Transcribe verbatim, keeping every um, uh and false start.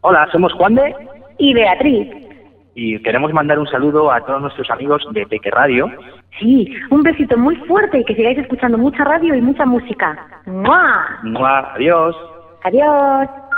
Hola, somos Juan de y Beatriz. Y queremos mandar un saludo a todos nuestros amigos de Peque Radio. Sí, un besito muy fuerte y que sigáis escuchando mucha radio y mucha música. ¡Mua! ¡Mua! Adiós. Adiós.